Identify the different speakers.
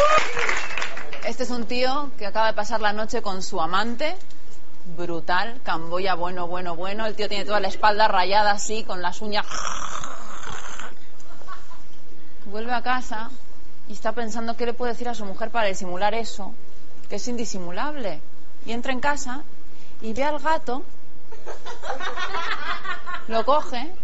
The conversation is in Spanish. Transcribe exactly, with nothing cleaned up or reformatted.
Speaker 1: Este es un tío que acaba de pasar la noche con su amante. Brutal, Camboya, bueno, bueno, bueno. El tío tiene toda la espalda rayada así, con las uñas. Vuelve a casa y está pensando qué le puede decir a su mujer para disimular eso, que es indisimulable. Y entra en casa y ve al gato, lo coge